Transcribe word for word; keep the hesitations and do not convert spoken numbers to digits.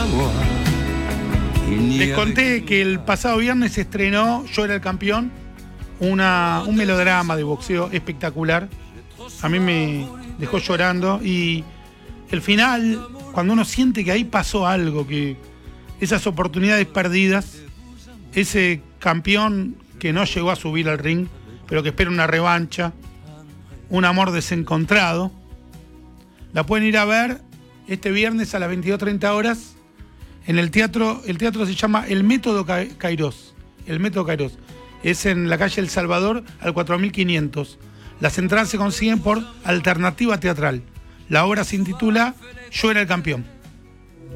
agua. Les conté que el pasado viernes se estrenó Yo era el campeón, una, un melodrama de boxeo espectacular. A mí me dejó llorando y el final, cuando uno siente que ahí pasó algo, que esas oportunidades perdidas, ese campeón que no llegó a subir al ring, pero que espera una revancha, un amor desencontrado, la pueden ir a ver este viernes a las veintidós treinta horas en el teatro. El teatro se llama El Método Kairos. El Método Kairos. Es en la calle El Salvador al cuatro mil quinientos. Las entradas se consiguen por Alternativa Teatral. La obra se intitula Yo era el campeón.